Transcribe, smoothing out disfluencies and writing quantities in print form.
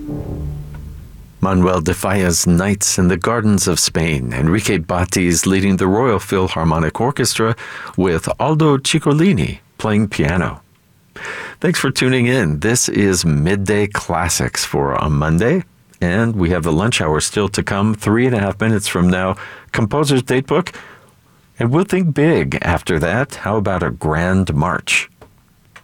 Manuel de Falla's Nights in the Gardens of Spain. Enrique Batti's leading the Royal Philharmonic Orchestra with Aldo Ciccolini playing piano. Thanks for tuning in. This is Midday Classics for a Monday, and we have the lunch hour still to come, 3.5 minutes from now. Composer's Datebook, and we'll think big after that. How about a grand march?